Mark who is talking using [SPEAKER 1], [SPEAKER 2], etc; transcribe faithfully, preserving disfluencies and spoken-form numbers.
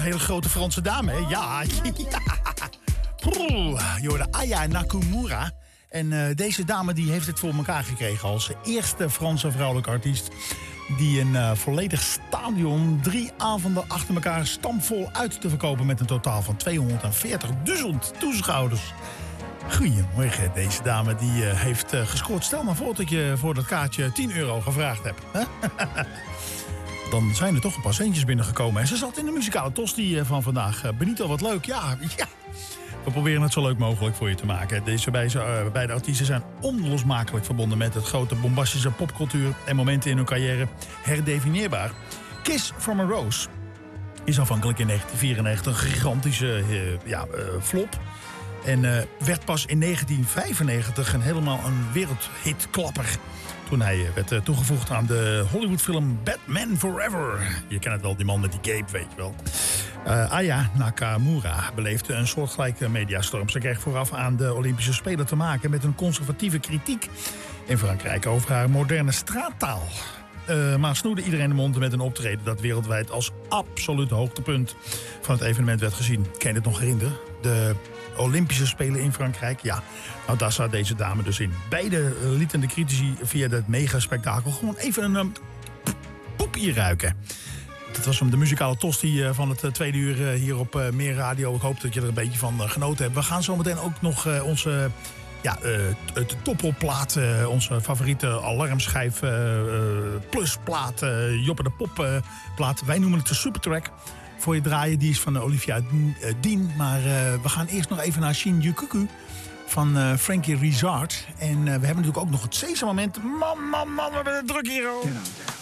[SPEAKER 1] hele grote Franse dame, hè? Ja, ja. Je hoorde Aya Nakamura. En uh, deze dame die heeft het voor elkaar gekregen als eerste Franse vrouwelijke artiest die een uh, volledig stadion drie avonden achter elkaar stampvol uit te verkopen met een totaal van tweehonderdveertigduizend toeschouwers. Goedemorgen, deze dame die uh, heeft uh, gescoord. Stel maar voor dat je voor dat kaartje tien euro gevraagd hebt. Dan zijn er toch een paar centjes binnengekomen. En ze zat in de muzikale tosti van vandaag. Uh, Benito, wat leuk. Ja, ja. We proberen het zo leuk mogelijk voor je te maken. Deze beide, uh, beide artiesten zijn onlosmakelijk verbonden met het grote bombastische popcultuur en momenten in hun carrière herdefinieerbaar. Kiss from a Rose is afhankelijk in negentien vierennegentig een gigantische uh, ja, uh, flop. En uh, werd pas in negentien vijfennegentig een helemaal een wereldhitklapper. Toen hij werd uh, toegevoegd aan de Hollywoodfilm Batman Forever. Je kent het wel, die man met die cape, weet je wel. Uh, Aya Nakamura beleefde een soortgelijke mediastorm. Ze kreeg vooraf aan de Olympische Spelen te maken met een conservatieve kritiek in Frankrijk over haar moderne straattaal. Uh, maar snoerde iedereen de mond met een optreden dat wereldwijd als absoluut hoogtepunt van het evenement werd gezien. Ken je het nog herinneren? De Olympische Spelen in Frankrijk, ja. Nou, daar zat deze dame dus in. Beide lieten de critici via dat megaspektakel gewoon even een um, poepie ruiken. Dat was hem de muzikale tosti van het tweede uur hier op uh, Meer Radio. Ik hoop dat je er een beetje van uh, genoten hebt. We gaan zometeen ook nog uh, onze ja, uh, het toppelplaat, uh, onze favoriete alarmschijf uh, plusplaat, uh, Joppe de Pop uh, plaat. Wij noemen het de Supertrack. Voor je draaien, die is van Olivia Dean. Maar uh, we gaan eerst nog even naar Shinjuku van uh, Frankie Rizard. En uh, we hebben natuurlijk ook nog het Sesam moment. Man, man, man, we hebben het druk hier. Oh.